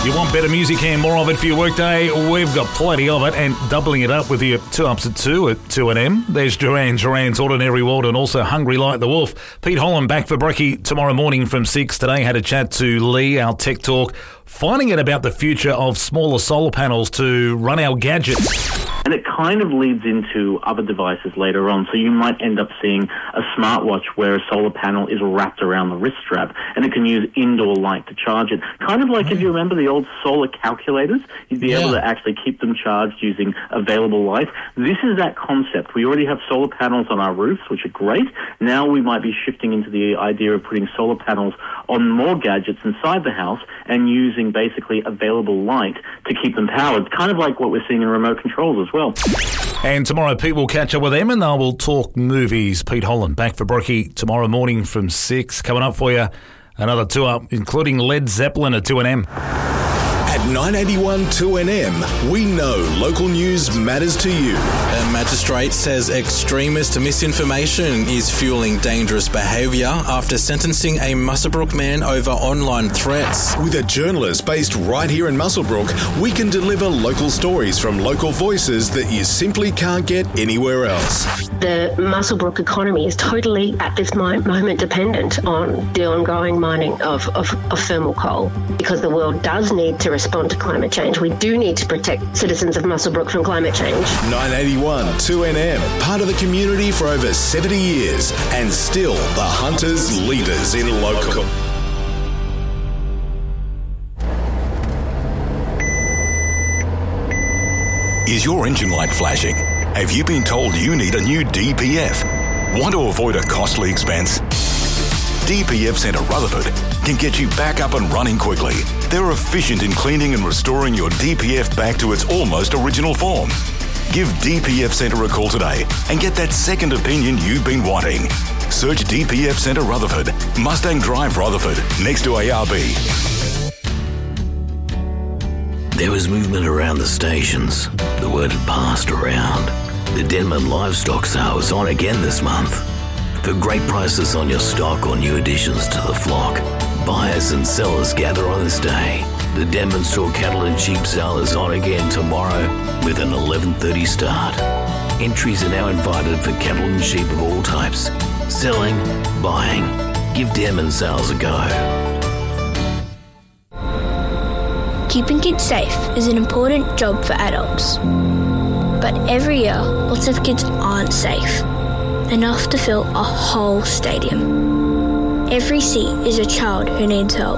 You want better music and more of it for your workday? We've got plenty of it, and doubling it up with your 2 ups at 2 at 2am. There's Duran's Ordinary World, and also Hungry Like the Wolf. Pete Holland back for brekkie tomorrow morning from 6. Today had a chat to Lee, our tech talk, finding out about the future of smaller solar panels to run our gadgets. And it kind of leads into other devices later on. So you might end up seeing a smartwatch where a solar panel is wrapped around the wrist strap, and it can use indoor light to charge it. Kind of like if you remember the old solar calculators, you'd be able to actually keep them charged using available light. This is that concept. We already have solar panels on our roofs, which are great. Now we might be shifting into the idea of putting solar panels on more gadgets inside the house and using basically available light to keep them powered. Kind of like what we're seeing in remote controls as well. And tomorrow, Pete will catch up with them and they will talk movies. Pete Holland back for brekkie tomorrow morning from 6. Coming up for you, another 2 up, including Led Zeppelin at 2am. At 981 2NM, we know local news matters to you. A magistrate says extremist misinformation is fueling dangerous behaviour after sentencing a Muswellbrook man over online threats. With a journalist based right here in Muswellbrook, we can deliver local stories from local voices that you simply can't get anywhere else. The Muswellbrook economy is totally, at this moment, dependent on the ongoing mining of thermal coal, because the world does need to respond to climate change. We do need to protect citizens of Muswellbrook from climate change. 981 2NM, part of the community for over 70 years, and still the hunters' leaders in local. Is your engine light flashing? Have you been told you need a new DPF? Want to avoid a costly expense? DPF Centre Rutherford can get you back up and running quickly. They're efficient in cleaning and restoring your DPF back to its almost original form. Give DPF Centre a call today and get that second opinion you've been wanting. Search DPF Centre Rutherford, Mustang Drive Rutherford, next to ARB. There was movement around the stations. The word had passed around. The Denman Livestock Sale was on again this month. For great prices on your stock or new additions to the flock, buyers and sellers gather on this day. The Denman Store Cattle and Sheep Sale is on again tomorrow with an 11:30 start. Entries are now invited for cattle and sheep of all types. Selling, buying, give Denman Sales a go. Keeping kids safe is an important job for adults. But every year, lots of kids aren't safe. Enough to fill a whole stadium. Every seat is a child who needs help.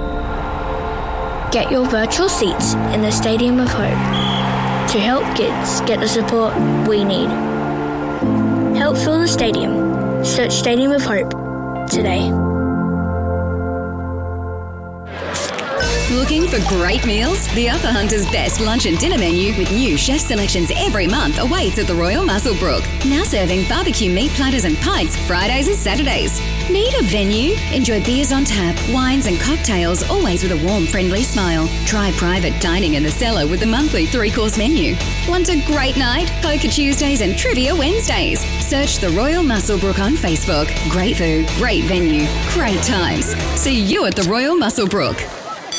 Get your virtual seats in the Stadium of Hope to help kids get the support we need. Help fill the stadium. Search Stadium of Hope today. Looking for great meals? The Upper Hunter's best lunch and dinner menu with new chef selections every month awaits at the Royal Muswellbrook. Now serving barbecue meat platters and pints Fridays and Saturdays. Need a venue? Enjoy beers on tap, wines and cocktails, always with a warm, friendly smile. Try private dining in the cellar with the monthly 3-course menu. Want a great night? Poker Tuesdays and Trivia Wednesdays. Search the Royal Muswellbrook on Facebook. Great food, great venue, great times. See you at the Royal Muswellbrook.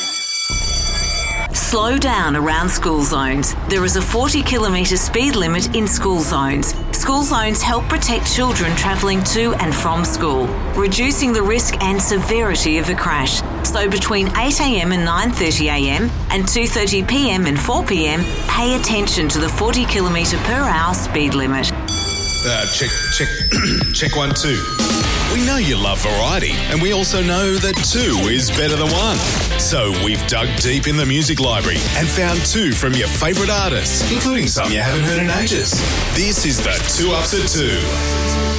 Slow down around school zones. There is a 40-kilometre speed limit in school zones. School zones help protect children travelling to and from school, reducing the risk and severity of a crash. So between 8am and 9:30am and 2:30pm and 4pm, pay attention to the 40-kilometre per hour speed limit. Check 1 2. We know you love variety, and we also know that 2 is better than 1. So we've dug deep in the music library and found 2 from your favourite artists, including some you haven't heard in ages. This is the 2 Ups at 2.